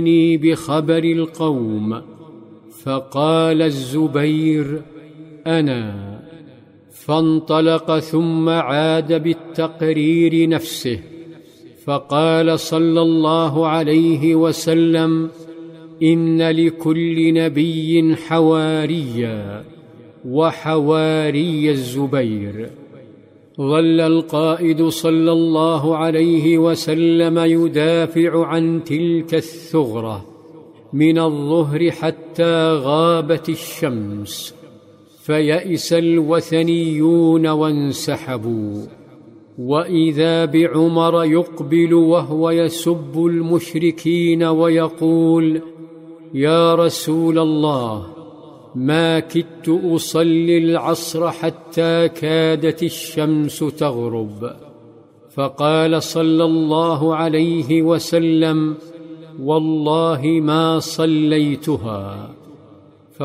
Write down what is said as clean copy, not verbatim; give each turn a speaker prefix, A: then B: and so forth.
A: بخبر القوم، فقال الزبير: أنا. فانطلق ثم عاد بالتقرير نفسه، فقال صلى الله عليه وسلم: إن لكل نبي حواريا، وحواري الزبير. ظل القائد صلى الله عليه وسلم يدافع عن تلك الثغرة من الظهر حتى غابت الشمس، فيئس الوثنيون وانسحبوا، وإذا بعمر يقبل وهو يسب المشركين ويقول: يا رسول الله، ما كدت أصلي العصر حتى كادت الشمس تغرب. فقال صلى الله عليه وسلم: والله ما صليتها.